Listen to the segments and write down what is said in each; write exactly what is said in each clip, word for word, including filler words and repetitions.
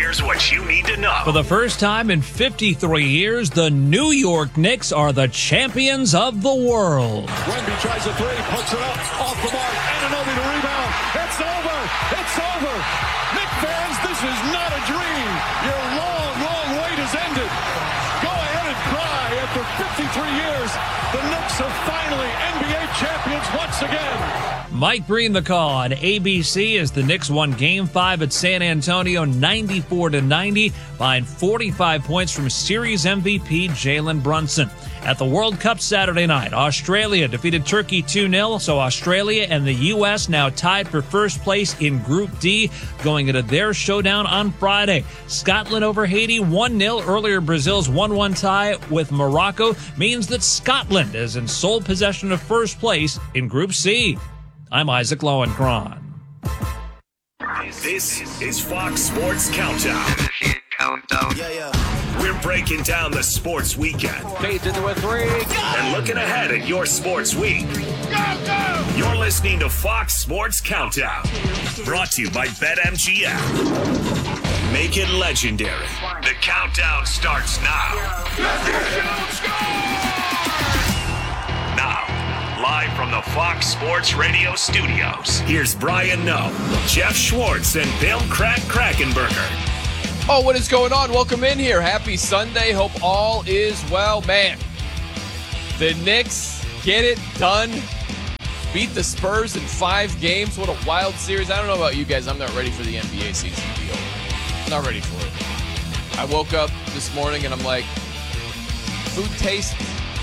Here's what you need to know. For the first time in fifty-three years, the New York Knicks are the champions of the world. Wemby tries a three, puts it up, off the mark, Anunoby to rebound. It's over. It's over. Knick fans, this is not a dream. Your long, long wait has ended. Go ahead and cry. After fifty-three years, the Knicks are finally N B A champions once again. Mike Breen the call on A B C as the Knicks won Game five at San Antonio ninety-four to ninety, behind forty-five points from Series M V P Jalen Brunson. At the World Cup Saturday night, Australia defeated Turkey two nil, so Australia and the U S now tied for first place in Group D, going into their showdown on Friday. Scotland over Haiti one nil. Earlier, Brazil's one one tie with Morocco means that Scotland is in sole possession of first place in Group C. I'm Isaac Lowenkron. This is Fox Sports Countdown. Countdown. Yeah, yeah. We're breaking down the sports weekend. Fades into a three. And looking ahead at your sports week. Go, go! You're listening to Fox Sports Countdown. Brought to you by BetMGM. Make it legendary. The countdown starts now. Now, live from the Fox Sports Radio studios, here's Brian Noe, Jeff Schwartz, and Bill Crack Krackenberger. Oh, what is going on? Welcome in here. Happy Sunday. Hope all is well. Man, the Knicks get it done. Beat the Spurs in five games. What a wild series. I don't know about you guys. I'm not ready for the N B A season to be over. I'm not ready for it. I woke up this morning and I'm like, food tastes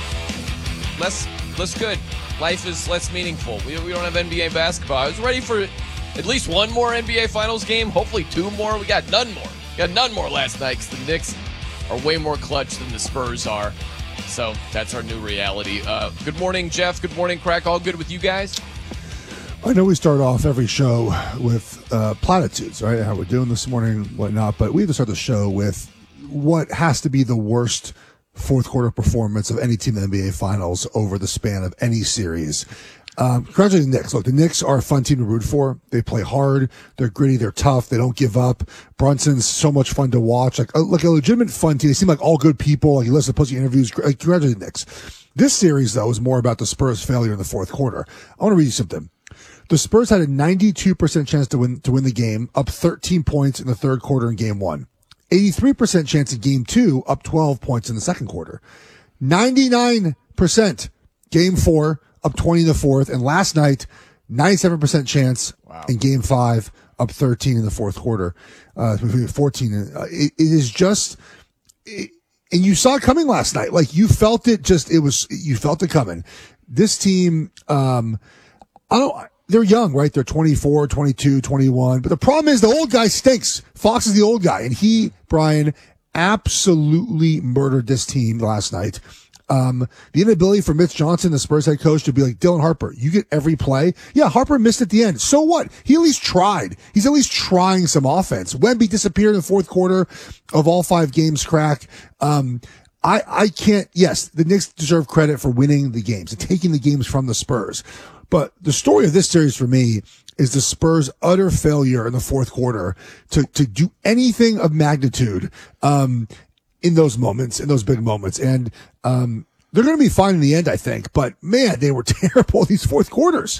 less, less good. Life is less meaningful. We, we don't have N B A basketball. I was ready for at least one more N B A Finals game. Hopefully two more. We got none more. Got none more last night because the Knicks are way more clutch than the Spurs are. So that's our new reality. Uh, good morning, Jeff. Good morning, Crack. All good with you guys? I know we start off every show with uh, platitudes, right? How we're doing this morning, whatnot. But we have to start the show with what has to be the worst fourth quarter performance of any team in the N B A Finals over the span of any series. Um, congratulations, the Knicks. Look, the Knicks are a fun team to root for. They play hard. They're gritty. They're tough. They don't give up. Brunson's so much fun to watch. Like, a, like a legitimate fun team. They seem like all good people. Like, you listen to post interviews. Like, congratulations, the Knicks. This series, though, is more about the Spurs' failure in the fourth quarter. I want to read you something. The Spurs had a ninety-two percent chance to win, to win the game, up thirteen points in the third quarter in game one. eighty-three percent chance in game two, up twelve points in the second quarter. ninety-nine percent game four, up twenty in the fourth, and last night, ninety-seven percent chance wow. in game five, up thirteen in the fourth quarter, uh, fourteen. Uh, it, it is just, it, and you saw it coming last night. Like, you felt it just, it was, you felt it coming. This team, um, I don't, they're young, right? They're twenty-four, twenty-two, twenty-one, but the problem is the old guy stinks. Fox is the old guy, and he, Brian, absolutely murdered this team last night. Um, the inability for Mitch Johnson, the Spurs head coach, to be like, Dylan Harper, you get every play. Yeah, Harper missed at the end. So what? He at least tried. He's at least trying some offense. Wemby disappeared in the fourth quarter of all five games, Crack. Um, I, I can't, yes, the Knicks deserve credit for winning the games and taking the games from the Spurs. But the story of this series for me is the Spurs' utter failure in the fourth quarter to, to do anything of magnitude, um, in those moments, in those big moments. And, um, they're going to be fine in the end, I think. But man, they were terrible these fourth quarters.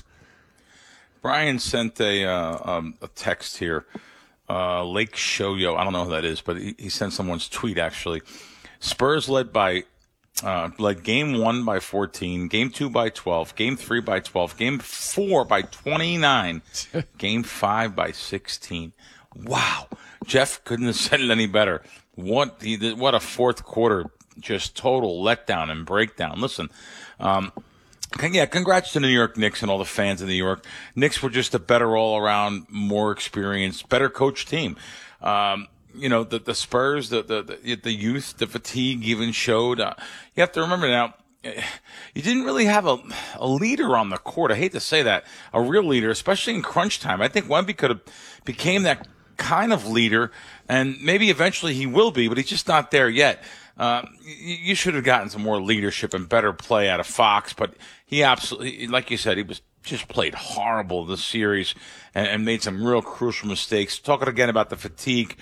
Brian sent a, uh, um, a text here. Uh, Lake Shoyo. I don't know who that is, but he, he sent someone's tweet actually. Spurs led by, uh, led game one by fourteen, game two by twelve, game three by twelve, game four by twenty-nine, game five by sixteen. Wow. Jeff couldn't have said it any better. What he, what a fourth quarter, just total letdown and breakdown. Listen, um, yeah, congrats to the New York Knicks and all the fans in New York. Knicks were just a better all-around, more experienced, better coached team. Um, you know, the, the Spurs, the, the, the, the youth, the fatigue even showed. Uh, you have to remember now, you didn't really have a, a leader on the court. I hate to say that, a real leader, especially in crunch time. I think Wemby could have became that kind of leader, and maybe eventually he will be, but he's just not there yet. Uh, you, you should have gotten some more leadership and better play out of Fox, but he absolutely, like you said, he was just played horrible this series and, and made some real crucial mistakes. Talking again about the fatigue,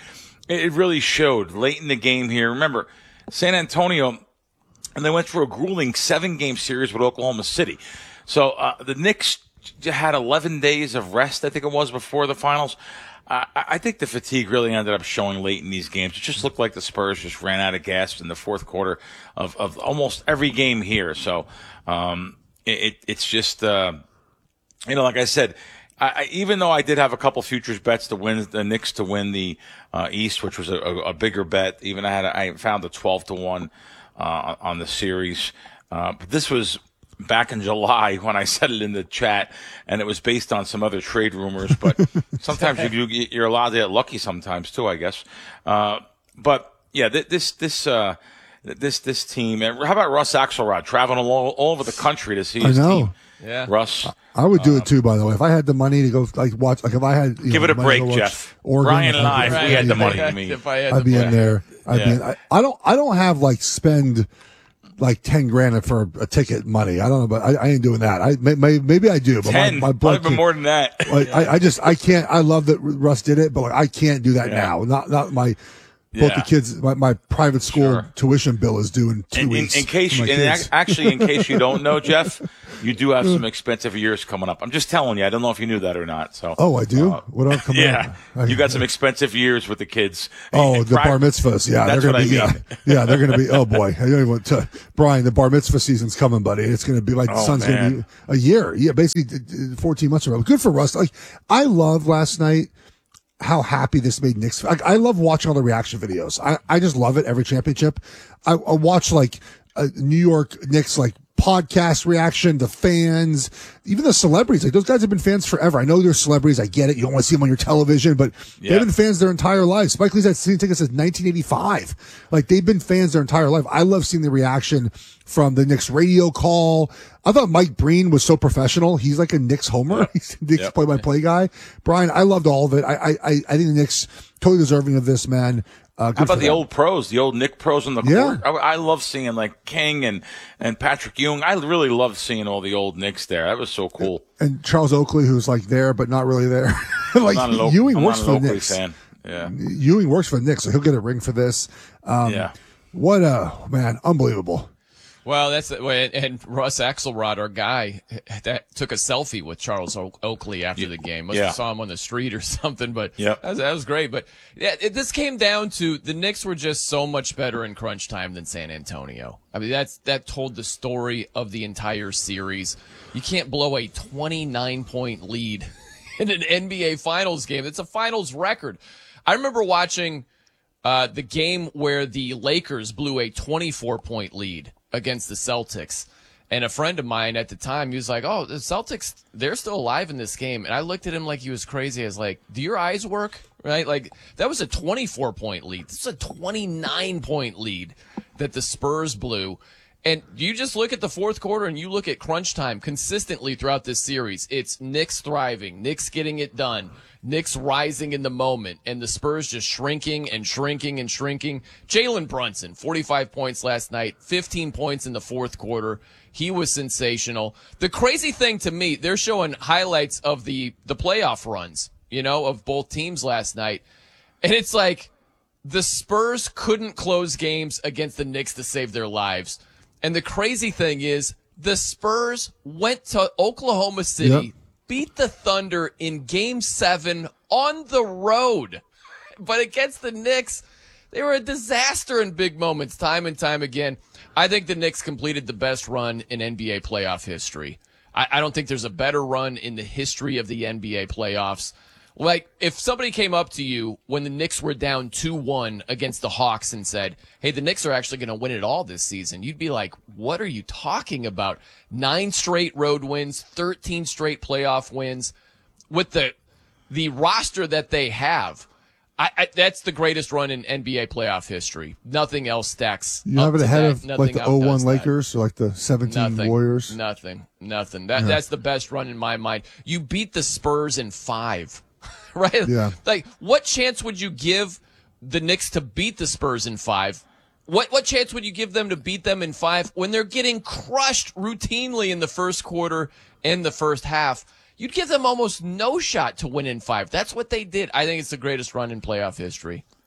It, it really showed late in the game here. Remember, San Antonio, and they went through a grueling seven-game series with Oklahoma City. So uh, the Knicks had eleven days of rest, I think it was, before the finals. Uh, I think the fatigue really ended up showing late in these games. It just looked like the Spurs just ran out of gas in the fourth quarter of, of almost every game here. So um, it, it's just, uh, you know, like I said, I, I, even though I did have a couple futures bets to win the Knicks to win the uh, East, which was a, a, a bigger bet, even I had a, I found a twelve to one uh, on the series. Uh, but this was back in July when I said it in the chat, and it was based on some other trade rumors. But sometimes you, you're allowed to get lucky sometimes too, I guess. Uh, but yeah, this this uh, this this team. And how about Russ Axelrod traveling all, all over the country to see his I know. team? Yeah, Russ. I would do um, it too. By the way, if I had the money to go like watch, like if I had, you give know, it a money break, to watch Jeff. Oregon, Brian and I, I'd if be- we had the money. Right. I mean, If I had I'd the be in money. there. I'd Yeah. be in, I, I don't. I don't have like spend like ten grand for a ticket money. I don't know, but I, I ain't doing that. I may, may, maybe I do, but ten, my, my blood probably can't- more than that. Like, I, I just I can't. I love that Russ did it, but like, I can't do that Yeah. now. Not not my both Yeah. the kids. My, my private school Sure. tuition bill is due in two In, in, weeks. in case for you, my and kids. ac- actually, in case you don't know, Jeff, you do have some expensive years coming up. I'm just telling you. I don't know if you knew that or not. So, Oh, I do. uh, what else coming yeah, up? you got some expensive years with the kids. Oh, And the pri- bar mitzvahs. Yeah, That's they're gonna what be. I mean. Yeah, yeah, they're gonna be. Oh boy, I don't even want to. Brian, the bar mitzvah season's coming, buddy. It's gonna be. My Oh, son's gonna man. be a year. Yeah, basically uh, fourteen months ago. Good for Russ. Like I love last night. How happy this made Knicks. I, I love watching all the reaction videos. I, I just love it every championship. I, I watch like a New York Knicks like podcast reaction, the fans, even the celebrities. Like those guys have been fans forever. I know they're celebrities. I get it. You don't want to see them on your television, but Yeah. they've been fans their entire lives. Spike Lee's had season tickets since nineteen eighty-five. Like they've been fans their entire life. I love seeing the reaction from the Knicks radio call. I thought Mike Breen was so professional. He's like a Knicks homer. Yep. He's a Knicks Yep. play-by-play guy. Brian, I loved all of it. I, I, I I think the Knicks totally deserving of this, man. Uh, good How about for the them. old pros, the old Nick pros on the Yeah. court? I, I love seeing like King and, and Patrick Ewing. I really love seeing all the old Knicks there. That was so cool. And Charles Oakley, who's like there but not really there. like I'm not an Oak- Ewing I'm works not for an the Oakley Knicks. fan. Yeah, Ewing works for the Knicks, so he'll get a ring for this. Um, yeah. What a man, unbelievable. Well, that's and Russ Axelrod, our guy, that took a selfie with Charles Oakley after the game. Must Yeah. have saw him on the street or something, but Yep. that, was, that was great. But yeah, it, this came down to the Knicks were just so much better in crunch time than San Antonio. I mean, that's that told the story of the entire series. You can't blow a twenty-nine point lead in an N B A Finals game. It's a Finals record. I remember watching uh, the game where the Lakers blew a twenty-four point lead against the Celtics. And a friend of mine at the time, he was like, oh, the Celtics, they're still alive in this game. And I looked at him like he was crazy. I was like, do your eyes work? Right? Like, that was a twenty-four point lead. This is a twenty-nine point lead that the Spurs blew. And you just look at the fourth quarter and you look at crunch time consistently throughout this series. It's Knicks thriving, Knicks getting it done, Knicks rising in the moment, and the Spurs just shrinking and shrinking and shrinking. Jalen Brunson, forty-five points last night, fifteen points in the fourth quarter. He was sensational. The crazy thing to me, they're showing highlights of the, the playoff runs, you know, of both teams last night. And it's like the Spurs couldn't close games against the Knicks to save their lives. And the crazy thing is the Spurs went to Oklahoma City, Yep. beat the Thunder in game seven on the road. But against the Knicks, they were a disaster in big moments time and time again. I think the Knicks completed the best run in N B A playoff history. I, I don't think there's a better run in the history of the N B A playoffs. Like, if somebody came up to you when the Knicks were down two one against the Hawks and said, hey, the Knicks are actually going to win it all this season, you'd be like, what are you talking about? Nine straight road wins, thirteen straight playoff wins. With the the roster that they have, I, I, that's the greatest run in N B A playoff history. Nothing else stacks. You up have it to ahead that. of Nothing like the oh one outdoes that. Lakers or like the seventeen Nothing. Warriors. Nothing. Nothing. That that's the best run in my mind. You beat the Spurs in five. Right? Yeah. Like, what chance would you give the Knicks to beat the Spurs in five? What what chance would you give them to beat them in five when they're getting crushed routinely in the first quarter and the first half? You'd give them almost no shot to win in five. That's what they did. I think it's the greatest run in playoff history.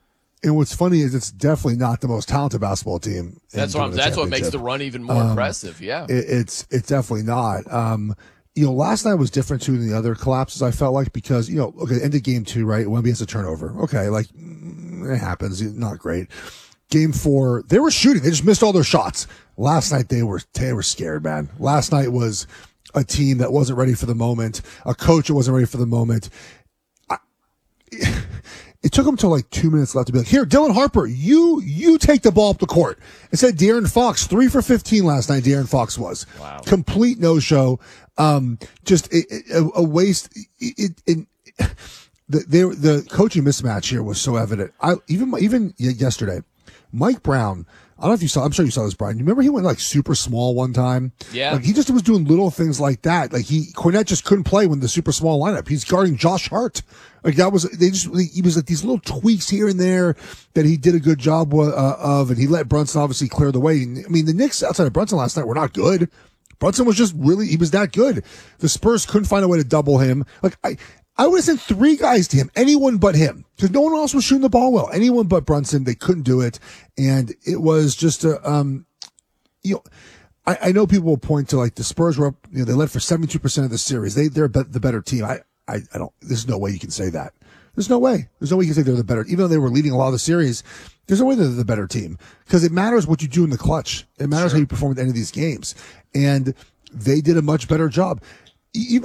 And what's funny is it's definitely not the most talented basketball team. That's what I'm, that's what makes the run even more um, impressive. Yeah, it, it's it's definitely not. Um, you know, last night was different too than the other collapses. I felt like because you know, okay, end of game two, right? Wemby has a turnover. Okay, like it happens. Not great. Game four, they were shooting. They just missed all their shots. Last night they were they were scared, man. Last night was a team that wasn't ready for the moment. A coach that wasn't ready for the moment. I, It took him till like two minutes left to be like, here, Dylan Harper, you you take the ball up the court. It said De'Aaron Fox, three for fifteen last night, De'Aaron Fox was. Wow. Complete no-show. Um, just a, a, a waste. It, it, it, the, they, the coaching mismatch here was so evident. I even Even yesterday, Mike Brown, I don't know if you saw, I'm sure you saw this, Brian. You remember he went like super small one time? Yeah. Like he just was doing little things like that. Like he, Cornette just couldn't play when the super small lineup. He's guarding Josh Hart. Like that was, they just, he was like these little tweaks here and there that he did a good job uh, of, and he let Brunson obviously clear the way. I mean, the Knicks outside of Brunson last night were not good. Brunson was just really, he was that good. The Spurs couldn't find a way to double him. Like I, I would have sent three guys to him, anyone but him, because no one else was shooting the ball well. Anyone but Brunson, they couldn't do it, and it was just a, um, you know, I, I know people will point to like the Spurs were up, you know, they led for seventy-two percent of the series. They they're be- the better team. I, I I don't. There's no way you can say that. There's no way. There's no way you can say they're the better, even though they were leading a lot of the series. There's no way they're the better team because it matters what you do in the clutch. It matters Sure. how you perform at the end of these games, and they did a much better job. Even